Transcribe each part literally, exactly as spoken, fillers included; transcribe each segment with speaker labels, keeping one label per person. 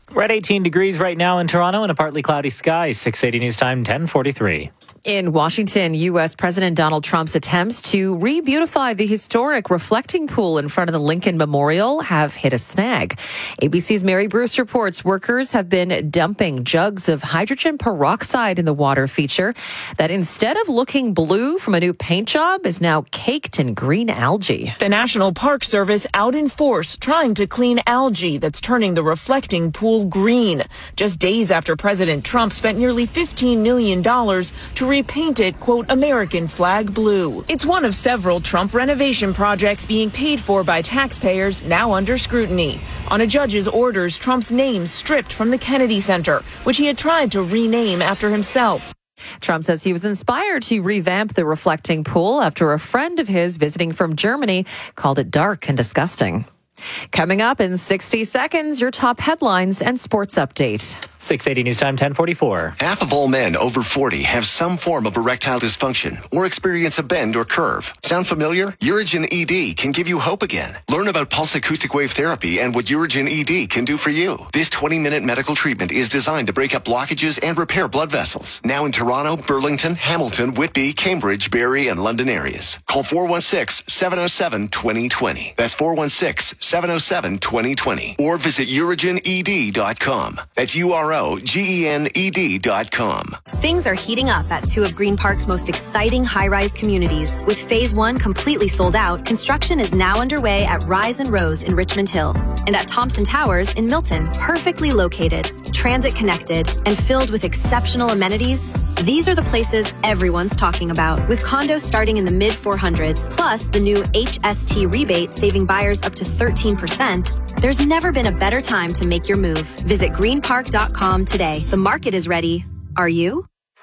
Speaker 1: We're at eighteen degrees right now in Toronto and a partly cloudy sky. six eighty News Time, ten forty-three.
Speaker 2: In Washington, U S. President Donald Trump's attempts to re-beautify the historic reflecting pool in front of the Lincoln Memorial have hit a snag. A B C's Mary Bruce reports workers have been dumping jugs of hydrogen peroxide in the water feature that, instead of looking blue from a new paint job, is now caked in green algae.
Speaker 3: The National Park Service out in force trying to clean algae that's turning the reflecting pool green. Just days after President Trump spent nearly fifteen million dollars to repaint it, quote, American flag blue. It's one of several Trump renovation projects being paid for by taxpayers, now under scrutiny. On a judge's orders, Trump's name stripped from the Kennedy Center, which he had tried to rename after himself.
Speaker 2: Trump says he was inspired to revamp the reflecting pool after a friend of his visiting from Germany called it dark and disgusting. Coming up in sixty seconds, your top headlines and sports update.
Speaker 1: six eighty News Time, ten forty-four.
Speaker 4: Half of all men over forty have some form of erectile dysfunction or experience a bend or curve. Sound familiar? Urigen E D can give you hope again. Learn about pulse acoustic wave therapy and what Urigen E D can do for you. This twenty-minute medical treatment is designed to break up blockages and repair blood vessels. Now in Toronto, Burlington, Hamilton, Whitby, Cambridge, Barrie, and London areas. Call four one six, seven oh seven, two oh two oh. That's four one six, seven oh seven, two oh two oh. Or visit urigen e d dot com. That's U R O G E N E D dot com.
Speaker 5: Things are heating up at two of Green Park's most exciting high-rise communities. With Phase one completely sold out, construction is now underway at Rise and Rose in Richmond Hill and at Thompson Towers in Milton. Perfectly located, transit-connected, and filled with exceptional amenities, these are the places everyone's talking about. With condos starting in the mid four hundreds, plus the new H S T rebate saving buyers up to thirteen percent, there's never been a better time to make your move. Visit green park dot com today. The market is ready. Are you?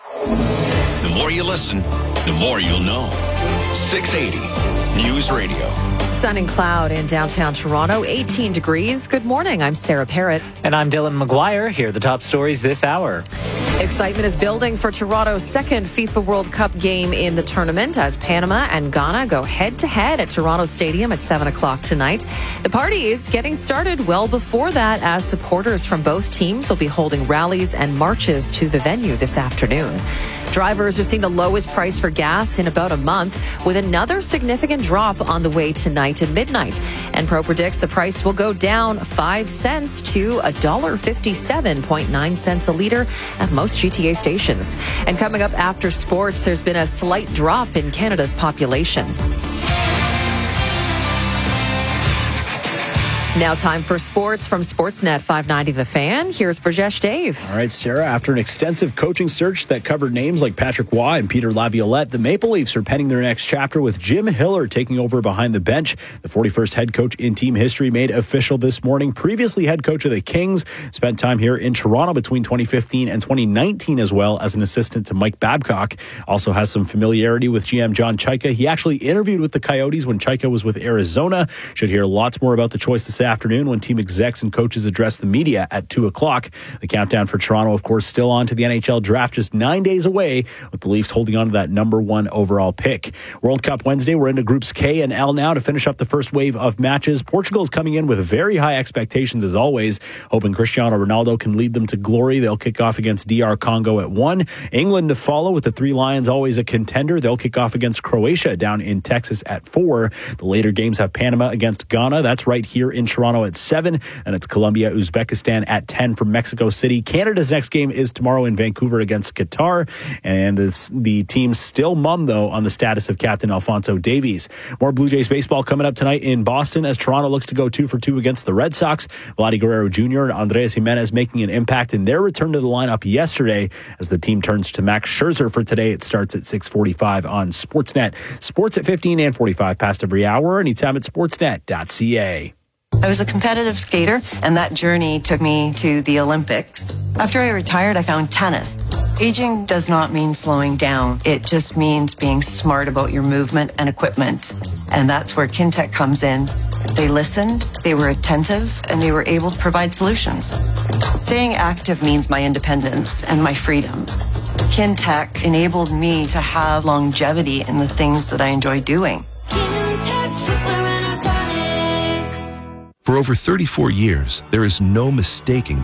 Speaker 6: The more you listen, the more you'll know. six eighty News Radio.
Speaker 2: Sun and cloud in downtown Toronto, eighteen degrees. Good morning. I'm Sarah Parrott.
Speaker 1: And I'm Dylan McGuire. Here are the top stories this hour.
Speaker 2: Excitement is building for Toronto's second FIFA World Cup game in the tournament as Panama and Ghana go head-to-head at Toronto Stadium at seven o'clock tonight. The party is getting started well before that, as supporters from both teams will be holding rallies and marches to the venue this afternoon. Drivers are seeing the lowest price for gas in about a month, with another significant drop on the way tonight at midnight. Enpro predicts the price will go down five cents to one dollar fifty-seven point nine cents a litre at most G T A stations. And coming up after sports, there's been a slight drop in Canada's population. Now time for sports from Sportsnet five ninety The Fan. Here's Brajesh Dave.
Speaker 7: All right, Sarah, after an extensive coaching search that covered names like Patrick Waugh and Peter Laviolette, the Maple Leafs are penning their next chapter with Jim Hiller taking over behind the bench. The forty-first head coach in team history made official this morning. Previously head coach of the Kings, spent time here in Toronto between twenty fifteen and twenty nineteen as well as an assistant to Mike Babcock. Also has some familiarity with G M John Chayka. He actually interviewed with the Coyotes when Chayka was with Arizona. Should hear lots more about the choice this afternoon when team execs and coaches address the media at two o'clock. The countdown for Toronto, of course, still on to the N H L draft, just nine days away, with the Leafs holding on to that number one overall pick. World Cup Wednesday, we're into groups K and L now to finish up the first wave of matches. Portugal is coming in with very high expectations as always, hoping Cristiano Ronaldo can lead them to glory. They'll kick off against D R Congo at one. England to follow with the Three Lions always a contender. They'll kick off against Croatia down in Texas at four. The later games have Panama against Ghana. That's right here in Toronto at seven, and it's Colombia, Uzbekistan at ten from Mexico City. Canada's next game is tomorrow in Vancouver against Qatar, and this, the team's still mum, though, on the status of captain Alphonso Davies. More Blue Jays baseball coming up tonight in Boston as Toronto looks to go two for two against the Red Sox. Vladdy Guerrero Junior and Andres Jimenez making an impact in their return to the lineup yesterday as the team turns to Max Scherzer for today. It starts at six forty-five on Sportsnet. Sports at fifteen and forty-five past every hour, anytime at sportsnet dot c a.
Speaker 8: I was a competitive skater, and that journey took me to the Olympics. After I retired, I found tennis. Aging does not mean slowing down. It just means being smart about your movement and equipment. And that's where Kintec comes in. They listened, they were attentive, and they were able to provide solutions. Staying active means my independence and my freedom. Kintec enabled me to have longevity in the things that I enjoy doing.
Speaker 9: For over thirty-four years, there is no mistaking